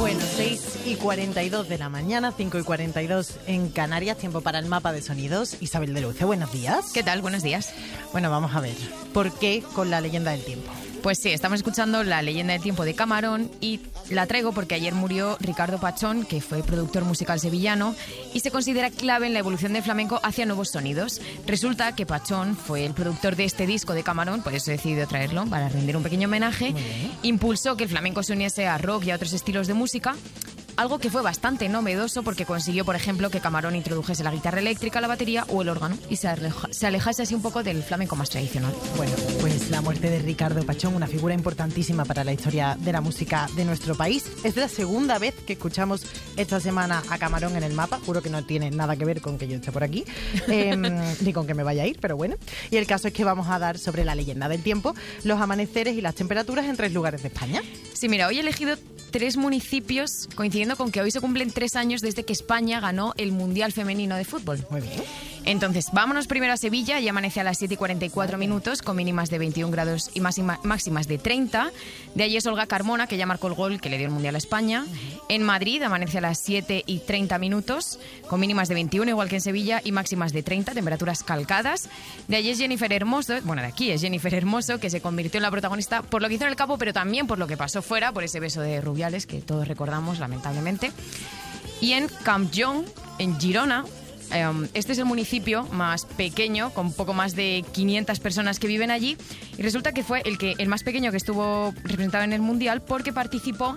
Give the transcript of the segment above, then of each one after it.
Bueno, 6:42 de la mañana, 5:42 en Canarias, tiempo para el mapa de sonidos. Isabel de Luce, buenos días. ¿Qué tal? Buenos días. Bueno, vamos a ver, ¿por qué con la leyenda del tiempo? Pues sí, estamos escuchando La leyenda del tiempo de Camarón y la traigo porque ayer murió Ricardo Pachón, que fue productor musical sevillano y se considera clave en la evolución del flamenco hacia nuevos sonidos. Resulta que Pachón fue el productor de este disco de Camarón, por eso he decidido traerlo, para rendir un pequeño homenaje. Impulsó que el flamenco se uniese a rock y a otros estilos de música, algo que fue bastante novedoso porque consiguió, por ejemplo, que Camarón introdujese la guitarra eléctrica, la batería o el órgano y se alejase así un poco del flamenco más tradicional. Bueno, pues la muerte de Ricardo Pachón, una figura importantísima para la historia de la música de nuestro país. Es la segunda vez que escuchamos esta semana a Camarón en el mapa. Juro que no tiene nada que ver con que yo esté por aquí, ni con que me vaya a ir, pero bueno. Y el caso es que vamos a dar sobre la leyenda del tiempo, los amaneceres y las temperaturas en 3 lugares de España. Sí, mira, hoy he elegido 3 municipios coincidiendo con que hoy se cumplen 3 años desde que España ganó el Mundial Femenino de Fútbol. Muy bien. Entonces, vámonos primero a Sevilla y amanece a las 7:44 minutos con mínimas de 21 grados y máximas de 30. De allí es Olga Carmona, que ya marcó el gol que le dio el Mundial a España. En Madrid amanece a las 7:30 minutos con mínimas de 21, igual que en Sevilla, y máximas de 30, temperaturas calcadas. De allí es Jennifer Hermoso, bueno, de aquí es Jennifer Hermoso, que se convirtió en la protagonista por lo que hizo en el campo, pero también por lo que pasó fuera, por ese beso de Rubiales que todos recordamos, lamentablemente. Y en Campllong, en Girona, este es el municipio más pequeño, con poco más de 500 personas que viven allí, y resulta que fue el más pequeño que estuvo representado en el Mundial porque participó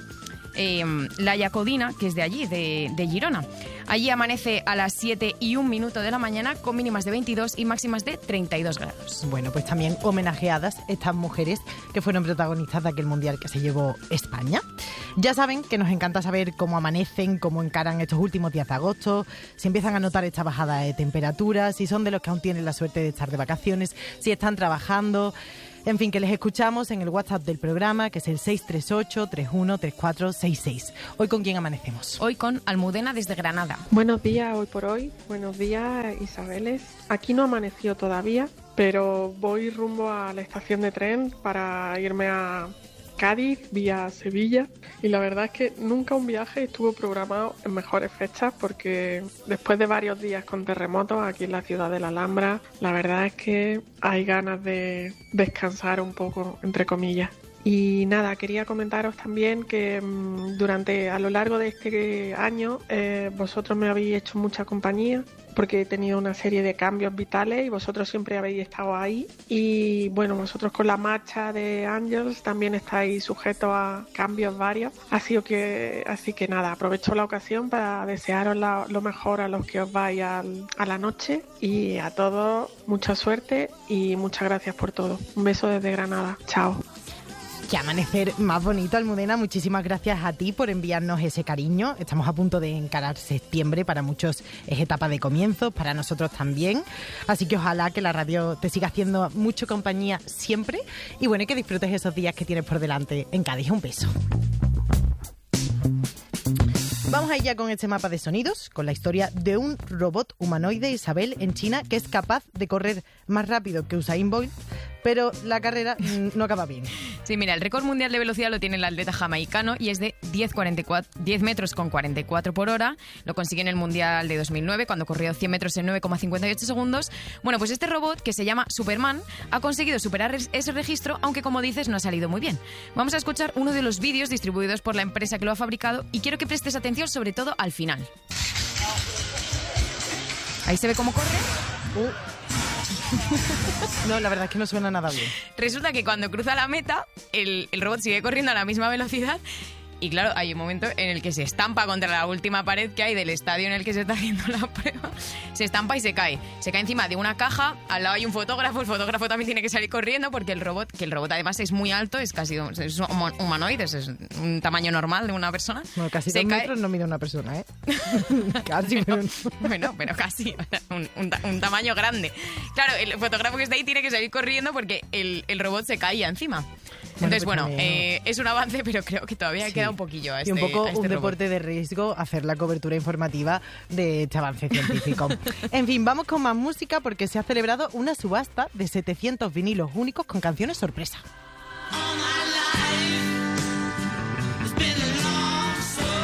Laia Codina, que es de allí, de Girona. Allí amanece a las 7:01 minutos de la mañana con mínimas de 22 y máximas de 32 grados. Bueno, pues también homenajeadas estas mujeres que fueron protagonistas de aquel Mundial que se llevó España. Ya saben que nos encanta saber cómo amanecen, cómo encaran estos últimos días de agosto, si empiezan a notar esta bajada de temperaturas, si son de los que aún tienen la suerte de estar de vacaciones, si están trabajando. En fin, que les escuchamos en el WhatsApp del programa, que es el 638-313466. Hoy, ¿con quién amanecemos? Hoy con Almudena desde Granada. Buenos días, hoy por hoy. Buenos días, Isabeles. Aquí no amaneció todavía, pero voy rumbo a la estación de tren para irme a Cádiz, vía Sevilla, y la verdad es que nunca un viaje estuvo programado en mejores fechas porque después de varios días con terremotos aquí en la ciudad de la Alhambra, la verdad es que hay ganas de descansar un poco, entre comillas. Y nada, quería comentaros también que a lo largo de este año vosotros me habéis hecho mucha compañía porque he tenido una serie de cambios vitales y vosotros siempre habéis estado ahí. Y bueno, vosotros con la marcha de Angels también estáis sujetos a cambios varios. Así que nada, aprovecho la ocasión para desearos lo mejor a los que os vais a la noche, y a todos mucha suerte y muchas gracias por todo. Un beso desde Granada. Chao. Qué amanecer más bonito, Almudena. Muchísimas gracias a ti por enviarnos ese cariño. Estamos a punto de encarar septiembre. Para muchos es etapa de comienzos, para nosotros también. Así que ojalá que la radio te siga haciendo mucho compañía siempre. Y bueno, y que disfrutes esos días que tienes por delante en Cádiz. Un beso. Vamos a ir ya con este mapa de sonidos, con la historia de un robot humanoide, Isabel, en China, que es capaz de correr más rápido que Usain Bolt, pero la carrera no acaba bien. Sí, mira, el récord mundial de velocidad lo tiene el atleta jamaicano y es de 10 metros con 44 por hora. Lo consigue en el Mundial de 2009, cuando corrió 100 metros en 9,58 segundos. Bueno, pues este robot, que se llama Superman, ha conseguido superar ese registro, aunque como dices, no ha salido muy bien. Vamos a escuchar uno de los vídeos distribuidos por la empresa que lo ha fabricado y quiero que prestes atención sobre todo al final. Ahí se ve cómo corre. No, la verdad es que no suena nada bien. Resulta que cuando cruza la meta, el robot sigue corriendo a la misma velocidad. Y claro, hay un momento en el que se estampa contra la última pared que hay del estadio en el que se está haciendo la prueba. Se estampa y se cae. Se cae encima de una caja, al lado hay un fotógrafo, el fotógrafo también tiene que salir corriendo porque el robot además es muy alto, es casi es humanoide, es un tamaño normal de una persona. Bueno, casi 2 metros no mide una persona, ¿eh? Casi, pero no. Bueno, pero casi, un tamaño grande. Claro, el fotógrafo que está ahí tiene que salir corriendo porque el robot se caía encima. Entonces, bueno, es un avance, pero creo que todavía queda un poquillo a este y un poco un robot. Deporte de riesgo hacer la cobertura informativa de este avance científico. En fin, vamos con más música porque se ha celebrado una subasta de 700 vinilos únicos con canciones sorpresa.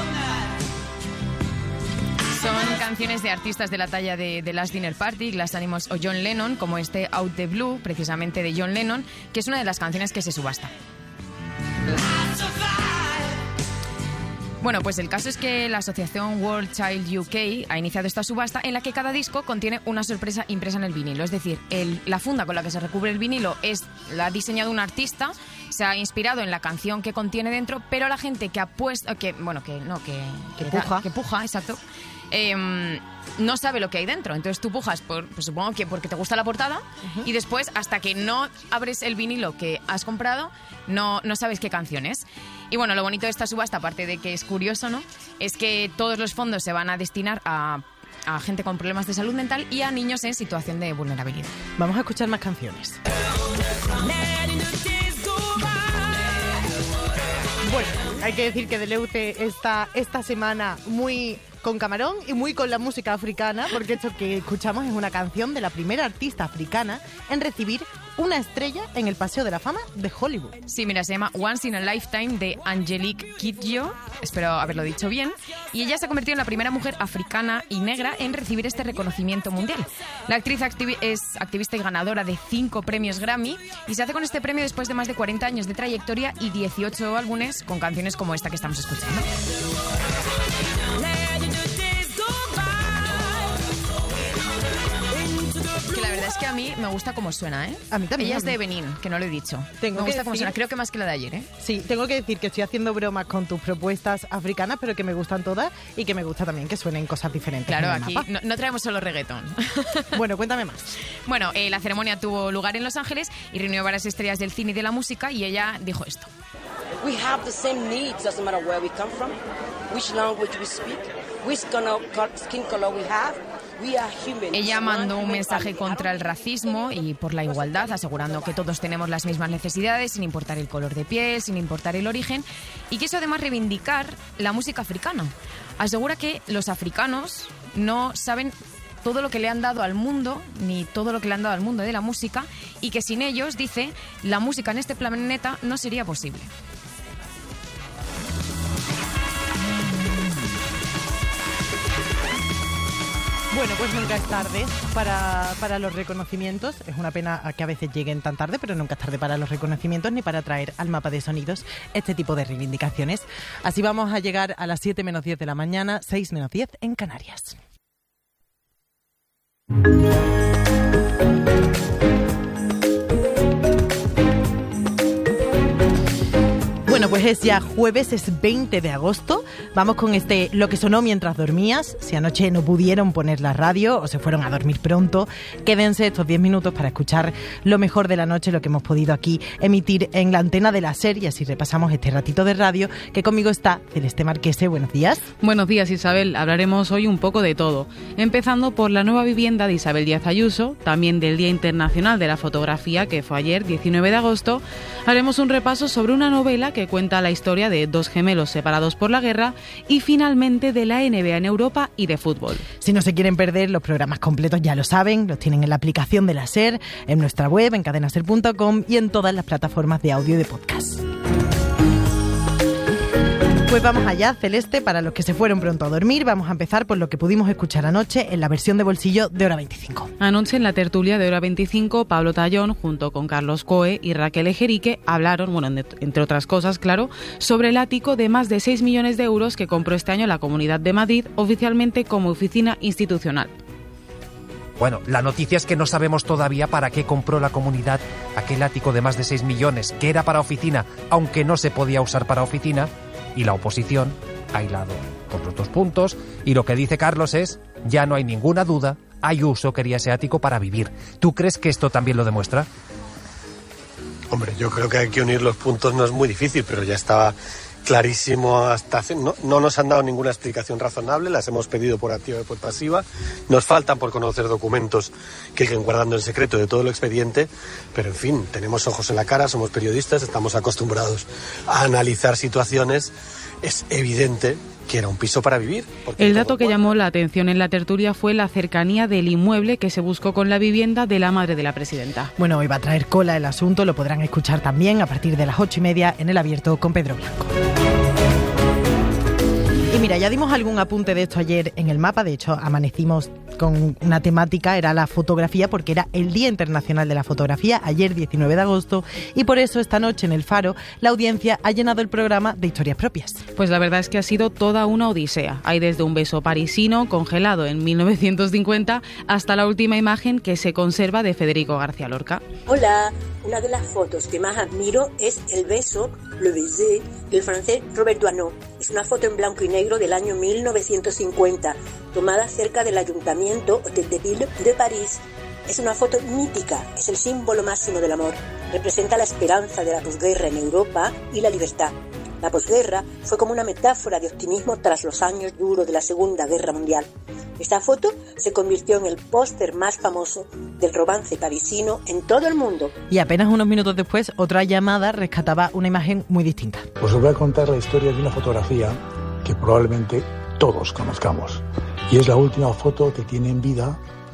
canciones de artistas de la talla de The Last Dinner Party, Glass Animals o John Lennon, como este Out the Blue, precisamente de John Lennon, que es una de las canciones que se subasta. Bueno, pues el caso es que la asociación World Child UK ha iniciado esta subasta en la que cada disco contiene una sorpresa impresa en el vinilo. Es decir, la funda con la que se recubre el vinilo la ha diseñado un artista, se ha inspirado en la canción que contiene dentro, pero la gente que puja, exacto, no sabe lo que hay dentro. Entonces tú pujas, pues supongo que porque te gusta la portada, y después, hasta que no abres el vinilo que has comprado, no sabes qué canción es. Y bueno, lo bonito de esta subasta, aparte de que es curioso, ¿no?, es que todos los fondos se van a destinar a gente con problemas de salud mental y a niños en situación de vulnerabilidad. Vamos a escuchar más canciones. Bueno, hay que decir que Deleuze está esta semana muy con camarón y muy con la música africana, porque esto que escuchamos es una canción de la primera artista africana en recibir una estrella en el Paseo de la Fama de Hollywood. Sí, mira, se llama Once in a Lifetime de Angelique Kidjo, espero haberlo dicho bien, y ella se ha convertido en la primera mujer africana y negra en recibir este reconocimiento mundial. La actriz es activista y ganadora de 5 premios Grammy, y se hace con este premio después de más de 40 años de trayectoria y 18 álbumes con canciones como esta que estamos escuchando. Que la verdad es que a mí me gusta cómo suena, ¿eh? A mí también. Ella es de Benín, que no lo he dicho. Me gusta cómo suena, creo que más que la de ayer, ¿eh? Sí, tengo que decir que estoy haciendo bromas con tus propuestas africanas, pero que me gustan todas y que me gusta también que suenen cosas diferentes. Claro, aquí no traemos solo reggaetón. Bueno, cuéntame más. Bueno, la ceremonia tuvo lugar en Los Ángeles y reunió varias estrellas del cine y de la música, y ella dijo esto. We have the same needs, doesn't matter where we come from, which language we speak, which skin color we have. Ella mandó un mensaje contra el racismo y por la igualdad, asegurando que todos tenemos las mismas necesidades, sin importar el color de piel, sin importar el origen, y quiso además reivindicar la música africana. Asegura que los africanos no saben todo lo que le han dado al mundo, ni todo lo que le han dado al mundo de la música, y que sin ellos, dice, la música en este planeta no sería posible. Bueno, pues nunca es tarde para los reconocimientos. Es una pena que a veces lleguen tan tarde, pero nunca es tarde para los reconocimientos ni para traer al mapa de sonidos este tipo de reivindicaciones. Así vamos a llegar a las 7 menos 10 de la mañana, 6 menos 10 en Canarias. Bueno, pues es ya jueves, es 20 de agosto. Vamos con lo que sonó mientras dormías. Si anoche no pudieron poner la radio o se fueron a dormir pronto, quédense estos 10 minutos para escuchar lo mejor de la noche, lo que hemos podido aquí emitir en la antena de la SER, y así repasamos este ratito de radio, que conmigo está Celeste Marquese. Buenos días. Buenos días, Isabel. Hablaremos hoy un poco de todo, empezando por la nueva vivienda de Isabel Díaz Ayuso, también del Día Internacional de la Fotografía, que fue ayer, 19 de agosto. Haremos un repaso sobre una novela que cuenta la historia de dos gemelos separados por la guerra y finalmente de la NBA en Europa y de fútbol. Si no se quieren perder los programas completos, ya lo saben, los tienen en la aplicación de la SER, en nuestra web, en cadenaser.com y en todas las plataformas de audio y de podcast. Pues vamos allá, Celeste, para los que se fueron pronto a dormir, vamos a empezar por lo que pudimos escuchar anoche en la versión de bolsillo de Hora 25. Anoche en la tertulia de Hora 25, Pablo Tallón, junto con Carlos Coe y Raquel Ejerique, hablaron, entre otras cosas, claro, sobre el ático de más de 6 millones de euros que compró este año la Comunidad de Madrid, oficialmente como oficina institucional. Bueno, la noticia es que no sabemos todavía para qué compró la Comunidad aquel ático de más de 6 millones, que era para oficina, aunque no se podía usar para oficina, y la oposición ha hilado con los 2 puntos, y lo que dice Carlos es, ya no hay ninguna duda, Ayuso quería ese ático para vivir. ¿Tú crees que esto también lo demuestra? Hombre, yo creo que hay que unir los puntos, no es muy difícil, pero ya estaba clarísimo hasta hace... No nos han dado ninguna explicación razonable, las hemos pedido por activa y por pasiva, nos faltan por conocer documentos que siguen guardando el secreto de todo el expediente, pero en fin, tenemos ojos en la cara, somos periodistas, estamos acostumbrados a analizar situaciones, es evidente que era un piso para vivir. El dato que llamó la atención en la tertulia fue la cercanía del inmueble que se buscó con la vivienda de la madre de la presidenta. Bueno, hoy va a traer cola el asunto, lo podrán escuchar también a partir de las 8:30 en El Abierto con Pedro Blanco. Y mira, ya dimos algún apunte de esto ayer en el mapa. De hecho, amanecimos con una temática, era la fotografía, porque era el Día Internacional de la Fotografía, ayer 19 de agosto, y por eso esta noche en El Faro la audiencia ha llenado el programa de historias propias. Pues la verdad es que ha sido toda una odisea. Hay desde un beso parisino congelado en 1950 hasta la última imagen que se conserva de Federico García Lorca. Hola, una de las fotos que más admiro es el beso, le baiser, del francés Robert Doisneau. Es una foto en blanco y negro del año 1950, tomada cerca del Ayuntamiento Hôtel de Ville de París. Es una foto mítica, es el símbolo máximo del amor. Representa la esperanza de la posguerra en Europa y la libertad. La posguerra fue como una metáfora de optimismo tras los años duros de la Segunda Guerra Mundial. Esta foto se convirtió en el póster más famoso del romance parisino en todo el mundo. Y apenas unos minutos después, otra llamada rescataba una imagen muy distinta. Pues os voy a contar la historia de una fotografía que probablemente todos conozcamos. Y es la última foto que tiene en vida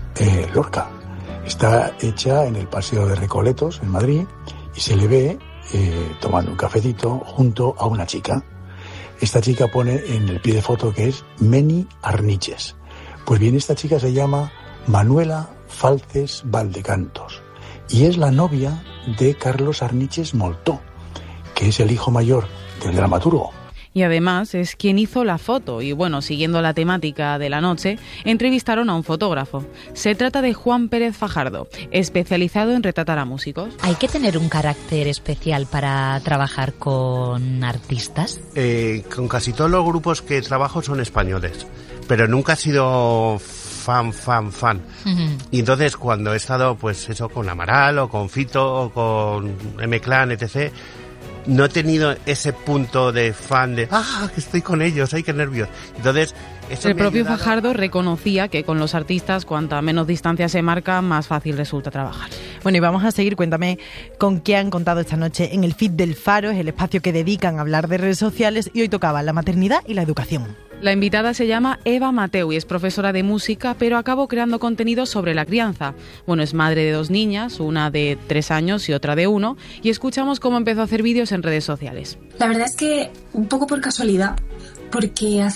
Lorca. Está hecha en el Paseo de Recoletos, en Madrid, y se le ve tomando un cafecito junto a una chica. Esta chica pone en el pie de foto que es Meni Arniches. Pues bien, esta chica se llama Manuela Falces Valdecantos y es la novia de Carlos Arniches Moltó, que es el hijo mayor del dramaturgo. Y además es quien hizo la foto. Y bueno, siguiendo la temática de la noche, entrevistaron a un fotógrafo. Se trata de Juan Pérez Fajardo, especializado en retratar a músicos. ¿Hay que tener un carácter especial para trabajar con artistas? Con casi todos los grupos que trabajo son españoles, pero nunca he sido fan. Uh-huh. Y entonces cuando he estado, pues eso, con Amaral o con Fito o con M-Clan, etc., no he tenido ese punto de fan de que estoy con ellos, ay, qué nervios. Entonces, eso el propio Fajardo reconocía que con los artistas, cuanta menos distancia se marca, más fácil resulta trabajar. Bueno, y vamos a seguir. Cuéntame con qué han contado esta noche en el feed del Faro, es el espacio que dedican a hablar de redes sociales, y hoy tocaba la maternidad y la educación. La invitada se llama Eva Mateu y es profesora de música, pero acabó creando contenido sobre la crianza. Bueno, es madre de 2 niñas, una de 3 años y otra de 1, y escuchamos cómo empezó a hacer vídeos en redes sociales. La verdad es que un poco por casualidad, porque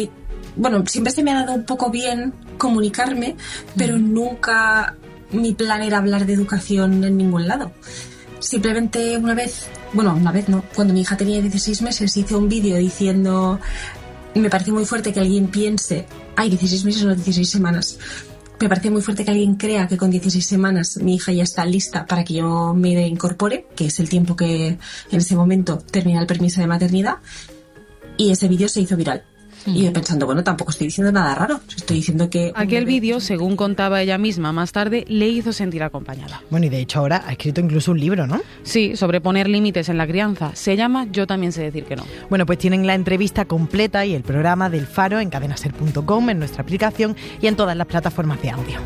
siempre se me ha dado un poco bien comunicarme, pero nunca mi plan era hablar de educación en ningún lado. Simplemente una vez no, cuando mi hija tenía 16 meses hice un vídeo diciendo... Me parece muy fuerte que alguien piense... 16 meses no 16 semanas. Me parece muy fuerte que alguien crea que con 16 semanas mi hija ya está lista para que yo me incorpore, que es el tiempo que en ese momento termina el permiso de maternidad. Y ese vídeo se hizo viral. Y yo pensando, tampoco estoy diciendo nada raro. Estoy diciendo que... Aquel vídeo, según contaba ella misma más tarde, le hizo sentir acompañada. Bueno, y de hecho ahora ha escrito incluso un libro, ¿no? Sí, sobre poner límites en la crianza. Se llama Yo también sé decir que no. Bueno, pues tienen la entrevista completa y el programa del Faro en cadenaser.com, en nuestra aplicación y en todas las plataformas de audio.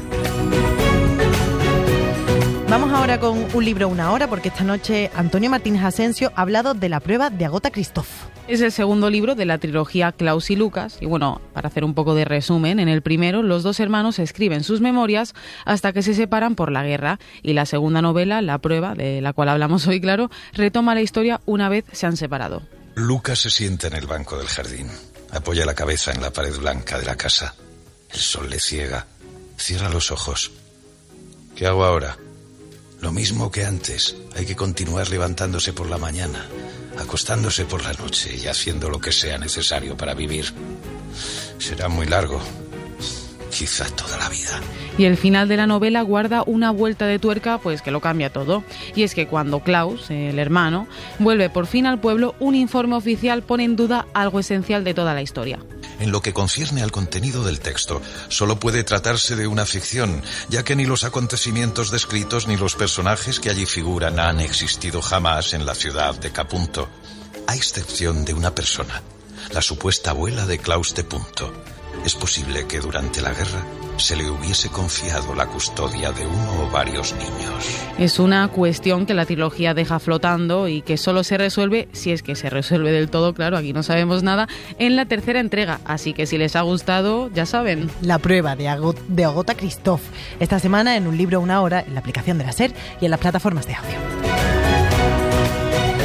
Vamos ahora con un libro, una hora, porque esta noche Antonio Martínez Asensio ha hablado de la prueba de Agota Christoph. Es el segundo libro de la trilogía Klaus y Lucas. Y bueno, para hacer un poco de resumen, en el primero los 2 hermanos escriben sus memorias hasta que se separan por la guerra. Y la segunda novela, La prueba, de la cual hablamos hoy, claro, retoma la historia una vez se han separado. Lucas se sienta en el banco del jardín. Apoya la cabeza en la pared blanca de la casa. El sol le ciega. Cierra los ojos. ¿Qué hago ahora? Lo mismo que antes. Hay que continuar levantándose por la mañana, acostándose por la noche y haciendo lo que sea necesario para vivir. Será muy largo, quizá toda la vida. Y el final de la novela guarda una vuelta de tuerca pues que lo cambia todo. Y es que cuando Klaus, el hermano, vuelve por fin al pueblo, un informe oficial pone en duda algo esencial de toda la historia. En lo que concierne al contenido del texto, solo puede tratarse de una ficción, ya que ni los acontecimientos descritos ni los personajes que allí figuran han existido jamás en la ciudad de Capunto, a excepción de una persona, la supuesta abuela de Klaus de Punto. Es posible que durante la guerra se le hubiese confiado la custodia de uno o varios niños. Es una cuestión que la trilogía deja flotando y que solo se resuelve, si es que se resuelve del todo, claro, aquí no sabemos nada, en la tercera entrega. Así que si les ha gustado, ya saben. La prueba de Agota Christoph. Esta semana en Un libro, una hora, en la aplicación de la SER y en las plataformas de audio.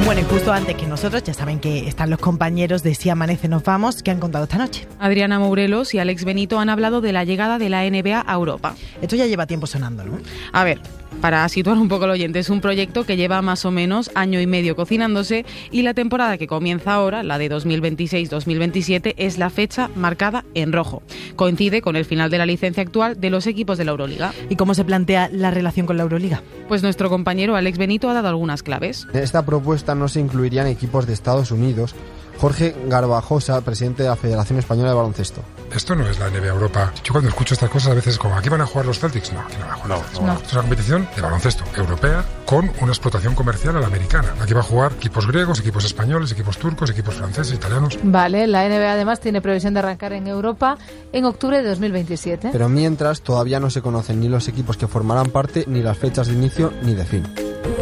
Bueno, y justo antes que nosotros, ya saben que están los compañeros de Si Amanece Nos Vamos, que han contado esta noche. Adriana Mourelos y Alex Benito han hablado de la llegada de la NBA a Europa. Esto ya lleva tiempo sonando, ¿no? A ver, para situar un poco al oyente, es un proyecto que lleva más o menos año y medio cocinándose y la temporada que comienza ahora, la de 2026-2027, es la fecha marcada en rojo. Coincide con el final de la licencia actual de los equipos de la Euroliga. ¿Y cómo se plantea la relación con la Euroliga? Pues nuestro compañero Alex Benito ha dado algunas claves. En esta propuesta no se incluirían equipos de Estados Unidos. Jorge Garbajosa, presidente de la Federación Española de Baloncesto. Esto no es la NBA Europa. Yo cuando escucho estas cosas a veces como, ¿aquí van a jugar los Celtics? No, aquí no van a jugar los Celtics. No. Esto es una competición de baloncesto europea con una explotación comercial a la americana. Aquí va a jugar equipos griegos, equipos españoles, equipos turcos, equipos franceses, italianos. Vale, la NBA además tiene previsión de arrancar en Europa en octubre de 2027. Pero mientras todavía no se conocen ni los equipos que formarán parte, ni las fechas de inicio ni de fin.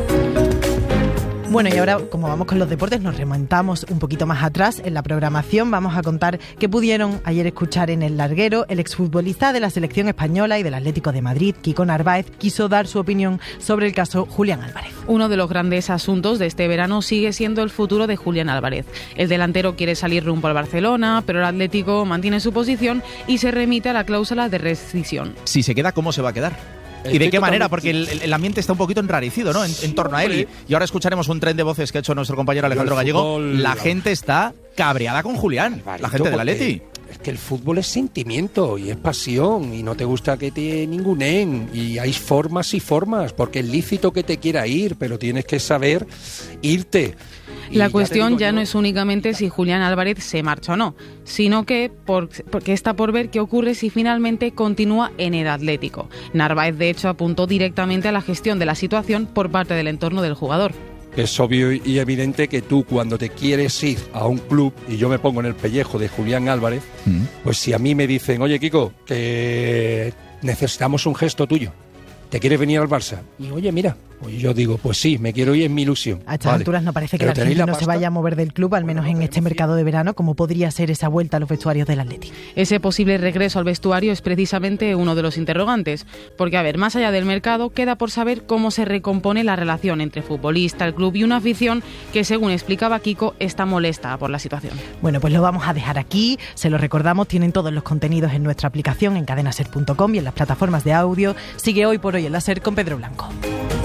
Bueno, y ahora, como vamos con los deportes, nos remontamos un poquito más atrás en la programación. Vamos a contar que pudieron ayer escuchar en El Larguero. El exfutbolista de la selección española y del Atlético de Madrid, Kiko Narváez, quiso dar su opinión sobre el caso Julián Álvarez. Uno de los grandes asuntos de este verano sigue siendo el futuro de Julián Álvarez. El delantero quiere salir rumbo al Barcelona, pero el Atlético mantiene su posición y se remite a la cláusula de rescisión. Si se queda, ¿cómo se va a quedar? ¿Y de qué manera? Porque el ambiente está un poquito enrarecido, ¿no? En torno a él. Y ahora escucharemos un tren de voces que ha hecho nuestro compañero Alejandro Gallego. La gente está cabreada con Julián, la gente del Atleti. Es que el fútbol es sentimiento y es pasión y no te gusta que te ningunen y hay formas y formas, porque es lícito que te quiera ir, pero tienes que saber irte. La cuestión ya no es únicamente si Julián Álvarez se marcha o no, sino que porque está por ver qué ocurre si finalmente continúa en el Atlético. Narváez, de hecho, apuntó directamente a la gestión de la situación por parte del entorno del jugador. Es obvio y evidente que tú, cuando te quieres ir a un club, y yo me pongo en el pellejo de Julián Álvarez, pues si a mí me dicen, oye Kiko, que necesitamos un gesto tuyo, ¿te quieres venir al Barça? Y oye, mira, pues yo digo, pues sí, me quiero ir, es mi ilusión. A estas alturas no parece que el argentino se vaya a mover del club, al menos en este mercado de verano, como podría ser esa vuelta a los vestuarios del Atleti. Ese posible regreso al vestuario es precisamente uno de los interrogantes, porque, a ver, más allá del mercado, queda por saber cómo se recompone la relación entre futbolista, el club y una afición que, según explicaba Kiko, está molesta por la situación. Bueno, pues lo vamos a dejar aquí, se lo recordamos, tienen todos los contenidos en nuestra aplicación en cadenaser.com y en las plataformas de audio. Sigue Hoy por Hoy en la SER con Pedro Blanco.